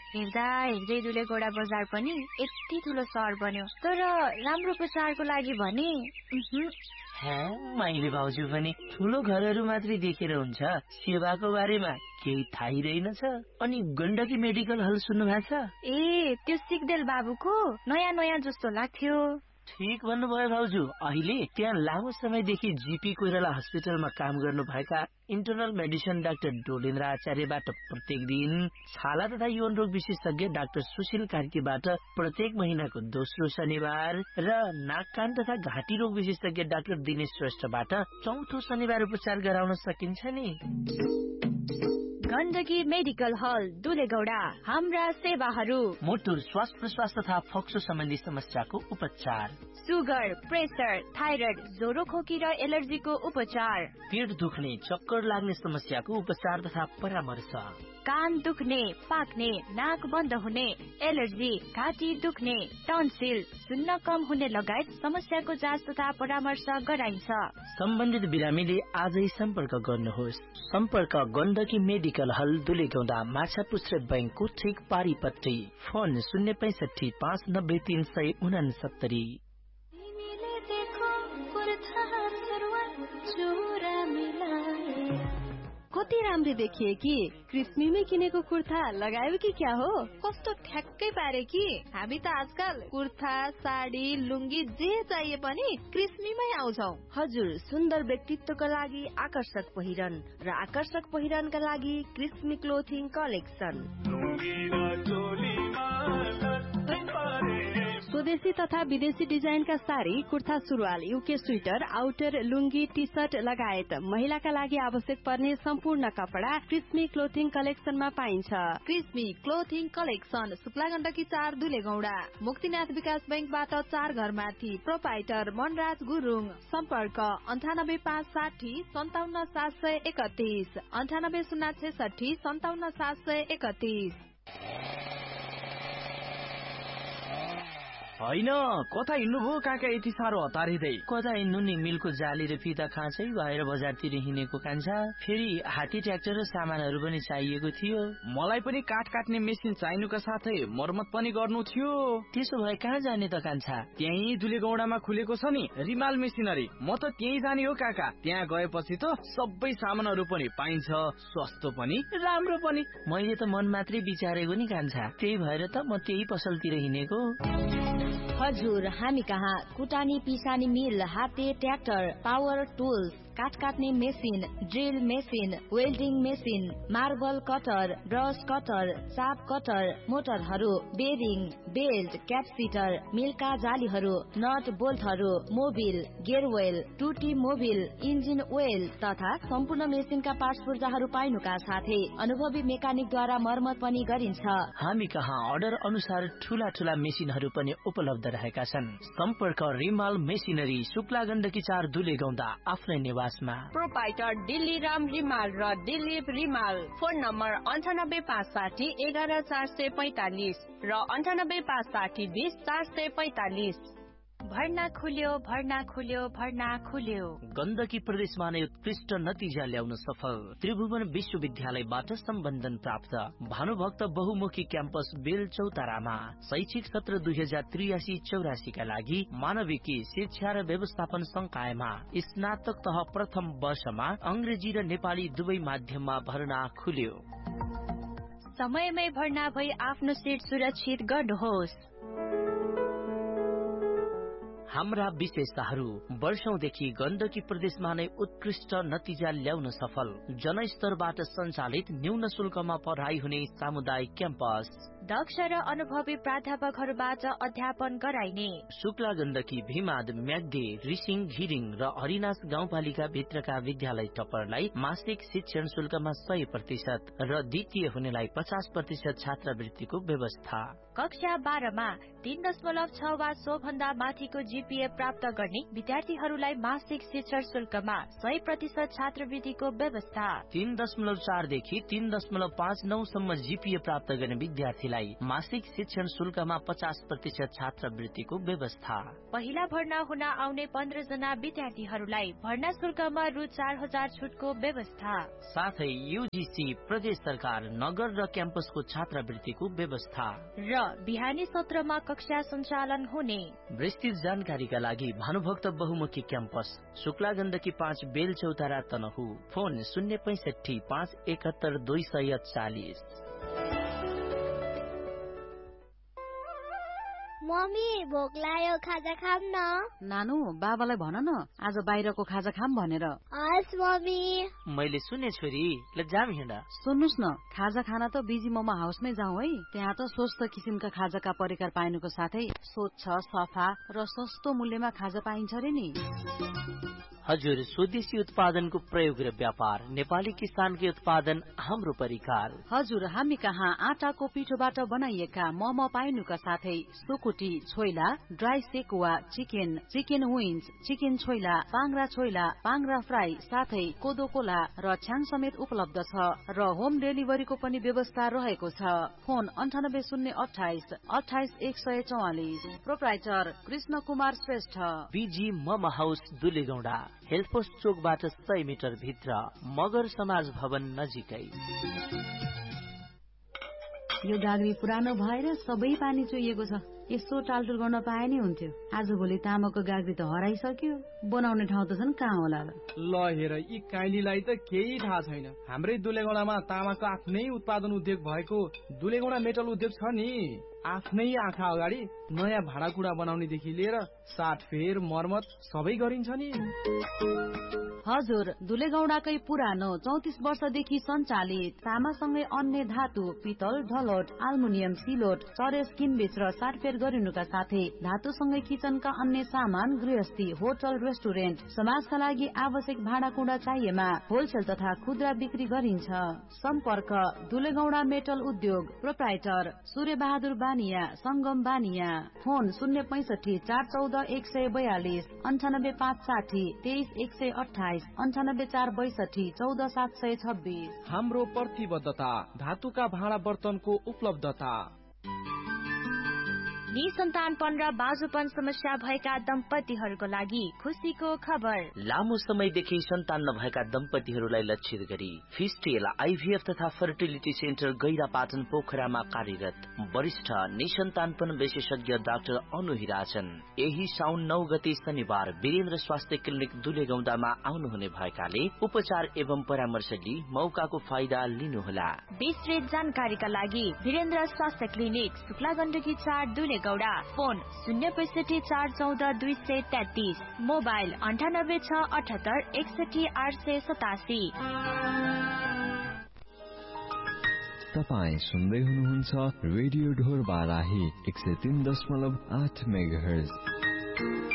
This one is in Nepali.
हेर्दा हेर्दै दुलेगौडा बजार पनि यति ठुलो सहर बन्यो, तर राम्रो उपचारको लागि भने माइली भाउजू पनि ठुलो घरहरू मात्रै देखेर हुन्छ, सेवाको बारेमा केही थाहै रहेनछ। अनि गण्डकी मेडिकल हल सुन्नु भएको छ? ए, त्यो सिग्देल बाबुको नयाँ जस्तो लाग्थ्यो। ठीक भन्नुभयो भाउजू। अहिले त्यहाँ लामो समयदेखि जीपी कोइराला हस्पिटलमा काम गर्नुभएका इन्टरनल मेडिसिन डाक्टर डोलेन्द्र आचार्यबाट प्रत्येक दिन, छाला तथा यौन रोग विशेषज्ञ डाक्टर सुशील कार्कीबाट प्रत्येक महिनाको दोस्रो शनिबार र नाक कान तथा घाँटी रोग विशेषज्ञ डाक्टर दिनेश श्रेष्ठबाट चौथो शनिबार उपचार गराउन सकिन्छ नि। गण्डकी मेडिकल हल दुलेगौडा, हाम्रा सेवाहरू: मुटुर श्वास प्रश्वास तथा फोक्सो सम्बन्धी समस्याको उपचार, सुगर, प्रेसर, थाइराइड, ज्वरो खोकी र एलर्जीको उपचार, पेट दुख्ने चक्कर लाग्ने समस्याको उपचार तथा परामर्श, कान दुख्ने, पाक्ने, नाक बन्द हुने, एलर्जी, घाँटी दुख्ने, टन्सिल, सुन्न कम हुने लगायत समस्याको जाँच तथा परामर्श गराइन्छ। सम्बन्धित बिरामीले आजै सम्पर्क गर्नुहोस्। सम्पर्क गण्डकी मेडिकल हल दुलेगौडा, माछापुच्छ्रे बैंकको ठीक पारिपट्टि। फोन 065 590 369। कति राम्रो देखिए कि कृष्णीमै किनेको कुर्ता लगायो कि क्या हो? कस्तो ठ्याक्कै पारे कि हामी त आजकल कुर्ता, साडी, लुङ्गी जे चाहिए पनि कृष्णीमै आउँछौ। हजुर, सुन्दर व्यक्तित्वका लागि आकर्षक पहिरन र आकर्षक पहिरनका लागि कृष्णी क्लोथिङ कलेक्सन। स्वदेशी तथा विदेशी डिजाइनका साडी, कुर्ता, सुरुवाल, युके स्वेटर, आउटर, लुङ्गी, टी सर्ट लगायत महिलाका लागि आवश्यक पर्ने सम्पूर्ण कपडा कृष्मी क्लोथिङ कलेक्सनमा पाइन्छ। कृष्मी क्लोथिङ कलेक्सन, शुक्ला गण्डकी 4 दुलेगौडा, मुक्तिनाथ विकास बैंकबाट 4 घर माथि। प्रोपाइटर मनराज गुरुङ। सम्पर्क 98560 57731, 98066 57731। होइन, कता हिँड्नुभयो काका यति साह्रो हतारिँदै? कता हिँड्नु नि, मिलको जाली र फिता खाँचै भएर बजारतिर हिँडेको कान्छा। फेरि हात्ती ट्र्याक्टर र सामानहरू पनि चाहिएको थियो। मलाई पनि काठ काट्ने मेसिन चाहिनुका साथै मर्मत पनि गर्नु थियो। त्यसो भए कहाँ जाने त कान्छा? त्यही दुलेगौडामा खुलेको छ नि रिमाल मेसिनरी, म त त्यही जाने हो काका। त्यहाँ गएपछि त सबै सामानहरू पनि पाइन्छ, सस्तो पनि राम्रो पनि। मैले त मन मात्रै विचारेको नि कान्छा, त्यही भएर त म त्यही पसलतिर हिँडेको। हजुर, हामी कहाँ कुटानी पिसानी मिल, हाते ट्र्याक्टर, पावर टुल्स, काठ काट्ने machine, drill machine, welding machine, marble cutter, brush cutter, चाप cutter, मोटरहरू, bearing, belt, क्यापसिटर, मिलका जालीहरू, not बोल्टहरू, Mobil, गेयरवेल, टुटी मोबिल, इन्जिन ओइल तथा सम्पूर्ण मेसिनका पार्ट्स पूर्जाहरू पाइनुका साथै अनुभवी मेकानिकद्वारा मर्मत पनि गरिन्छ। हामी कहाँ अर्डर अनुसार ठूला ठूला मेसिनहरू पनि उपलब्ध रहेका छन्। सम्पर्क रिमाल मेसिनरी, शुक्ला गण्डकी 4 दुलेगौडा, आफ्नै निवासमा। प्रोपाइटर दिल्ली राम रिमाल र दिलीप रिमाल। फोन नम्बर 98560 11445 र 98560 20445। भर्ना खुल्यो, भर्ना खुल्यो, भर्ना खुल्यो। गण्डकी प्रदेशमा नै उत्कृष्ट नतिजा ल्याउन सफल त्रिभुवन विश्वविद्यालयबाट सम्बन्धन प्राप्त भानुभक्त बहुमुखी क्याम्पस बेल चौतारामा शैक्षिक सत्र 2083-84 का लागि मानविकी शिक्षा र व्यवस्थापन संकायमा स्नातक तह प्रथम वर्षमा अंग्रेजी र नेपाली दुवै माध्यममा भर्ना खुल्यो। समयमै भर्ना भई आफ्नो सिट सुरक्षित गर्नुहोस्। हाम्रा विशेषताहरू वर्षौंदेखि गण्डकी प्रदेशमा नै उत्कृष्ट नतिजा ल्याउन सफल जनस्तरबाट सञ्चालित न्यून शुल्कमा पढाइ हुने सामुदायिक क्याम्पस, दक्ष र अनुभवी प्राध्यापकहरूबाट अध्यापन गराइने शुक्ला गण्डकी, भीमाद, म्याग्दे, रिसिङ, घिरिङ र हरिनास गाउँपालिका भित्रका विद्यालय टपरलाई मासिक शिक्षण शुल्कमा 100% र द्वितीय हुनेलाई 50% छात्रवृत्तिको व्यवस्था। कक्षा 12 मा 3.6 वा सो भन्दा माथिको जीपीए प्राप्त गर्ने विद्यार्थीहरूलाई मासिक शिक्षण शुल्कमा 100% छात्रवृत्तिको व्यवस्था। 3.4 देखि 3.59 सम्म जीपीए प्राप्त गर्ने विद्यार्थीलाई मासिक शिक्षण शुल्कमा 50% छात्रवृत्तिको व्यवस्था। पहिला भर्ना हुन आउने 15 जना विद्यार्थीहरूलाई भर्ना शुल्कमा रु 4000 छुटको व्यवस्था। साथै यूजीसी, प्रदेश सरकार, नगर र क्याम्पसको छात्रवृत्तिको व्यवस्था र बिहानी सत्रमा कक्षा सञ्चालन हुने। विस्तृत जानकारीका लागि भानुभक्त बहुमुखी क्याम्पस, शुक्ला गण्डकी 5 बेल चौतारा तनहु। फोन 065 571 240। मम्मी भोक लाग्यो, खाजा खाम न। नानु बाबालाई भन न आज बाहिरको खाजा खाम भनेर। हस् मम्मी। मैले सुने छोरी, ल जाम हिँड। सुन्नुस् न, खाजा खाना त बिजी मोमो हाउसमै जाउँ है। त्यहाँ त स्वस्थ किसिमका खाजाका परिकार पाइनुको साथै स्वच्छ, सफा र सस्तो मूल्यमा खाजा पाइन्छ रे नि। हजुर, स्वदेशी उत्पादनको प्रयोग र व्यापार, नेपाली किसानकै उत्पादन, हाम्रो परिकार। हजुर, हामी कहाँ आटाको पिठोबाट बनाइएका मोमो पाइनुका साथै सुकुटी, choila, dry sekuwa, chicken wings, chicken choila, पाङ्ग्रा fry, साथै कोदो कोला र छ्याङ समेत उपलब्ध छ र होम डेलिभरीको पनि व्यवस्था रहेको छ। फोन 9808 28 144। प्रोप्राइटर कृष्ण कुमार श्रेष्ठ। बीजी मोमो हाउस, दुलेगौडा, हेल्पोस्ट चोकबाट 100 मिटर भित्र, मगर समाज भवन नजिकै। यो गाग्री पुरानो भएर सबै पानी चुहिएको छ। यसो टालटुल गर्न पाए नि हुन्थ्यो। आजभोलि तामाको गाग्री त हराइसक्यो, बनाउने ठाउँ त छन् कहाँ होला र। ल हेर, यी काइलीलाई त केही थाहा छैन। हाम्रै दुलेगौडामा तामाको आफ्नै उत्पादन उद्योग भएको दुलेगौडा मेटल उद्योग छ नि। आफ्नै आँखा अगाडि नयाँ भाँडाकुँडा बनाउनेदेखि लिएर साटफेर, मर्मत सबै गरिन्छ नि। हजुर, दुलेगौडाकै पुरानो 34 वर्षदेखि सञ्चालित तामासँगै अन्य धातु, पितल, ढलोट, आल्मुनियम, सिलोट, चरेस किनबेच र साटफेर गरिनुका साथै धातुसँगै किचनका अन्य सामान, गृहस्थी, होटल, रेस्टुरेन्ट, समाजका लागि आवश्यक भाँडाकुँडा चाहिएमा होलसेल तथा खुद्रा बिक्री गरिन्छ। सम्पर्क दुलेगौडा मेटल उद्योग। प्रोप्राइटर सूर्य बहादुर बानिया, संगम बानिया। फोन 065 414 142 98 560 23 128 98 462 14 726। हाम्रो प्रतिबद्धता धातुका भाँडा बर्तनको उपलब्धता। निसन्तानपन र बाजुपन समस्या भएका दम्पतिहरूको लागि खुसीको खबर। लामो समयदेखि सन्तान नभएका दम्पतिहरूलाई लक्षित गरी फिस्टेल, आइभीएफ तथा फर्टिलिटी सेन्टर गैरापाटन पोखरामा कार्यरत वरिष्ठ निसन्तानपन विशेषज्ञ डाक्टर अनु हिराजन यही साउन 9 गते शनिबार वीरेन्द्र स्वास्थ्य क्लिनिक दुलेगौडामा आउनुहुने भएकाले उपचार एवं परामर्श लिई मौकाको फाइदा लिनुहोला। विस्तृत जानकारीका लागि वीरेन्द्र स्वास्थ्य clinic, Shukla Gandaki 4 दुलेगौडा। Phone 065 414 233। Mobile 98 678 61 887। तपाईं सुन्दै हुनुहुन्छ रेडियो ढोर बाराही 103.8 मेगाहर्ज।